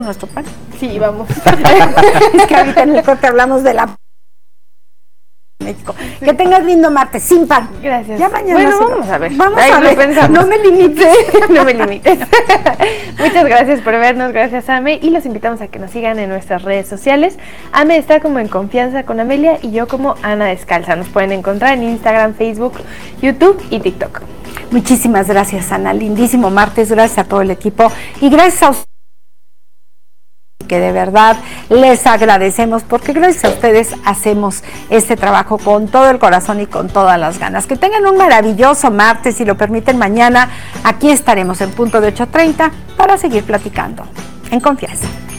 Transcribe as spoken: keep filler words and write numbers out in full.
nuestro pan. Sí, vamos. Es que ahorita en el corte hablamos de la México. Que tengas lindo martes, sin pan. Gracias. Ya mañana. Bueno, se... vamos a ver. Vamos Ahí a lo ver. pensamos. No me limites. No me limites. Muchas gracias por vernos, gracias Ame, y los invitamos a que nos sigan en nuestras redes sociales. Ame está como En Confianza con Amelia y yo como Ana Descalza. Nos pueden encontrar en Instagram, Facebook, YouTube y TikTok. Muchísimas gracias, Ana. Lindísimo martes. Gracias a todo el equipo y gracias a ustedes, que de verdad les agradecemos, porque gracias a ustedes hacemos este trabajo con todo el corazón y con todas las ganas. Que tengan un maravilloso martes, si lo permiten. Mañana aquí estaremos en punto de ocho treinta para seguir platicando En Confianza.